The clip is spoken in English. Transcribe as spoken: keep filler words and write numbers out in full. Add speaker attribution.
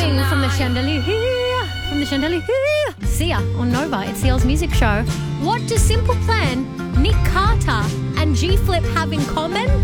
Speaker 1: Sing from the chandelier, from the chandelier. Sia on Nova, it's the Oz Music Show. What do Simple Plan, Nick Carter and G Flip have in common?